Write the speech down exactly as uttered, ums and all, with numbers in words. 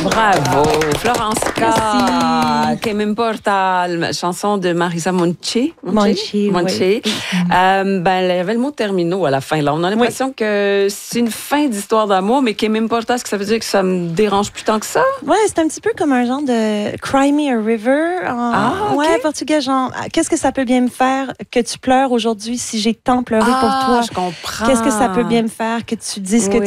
Bravo, Florence K. Merci. Que m'importa, la chanson de Marisa Monchi. Monchi, Monchi. oui. Euh, ben, il y avait le mot terminaux à la fin. Là. On a l'impression oui. que c'est une fin d'histoire d'amour, mais que m'importa, est-ce que ça veut dire que ça me dérange plus tant que ça? Ouais, c'est un petit peu comme un genre de Cry Me a River. En, ah, okay. Ouais, portugais, genre, qu'est-ce que ça peut bien me faire que tu pleures aujourd'hui si j'ai tant pleuré ah, pour toi? Je comprends. Qu'est-ce que ça peut bien me faire que tu dises oui. que